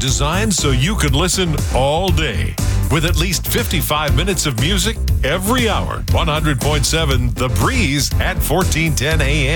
designed so you can listen all day. With at least 55 minutes of music every hour. 100.7 The Breeze at 1410 a.m.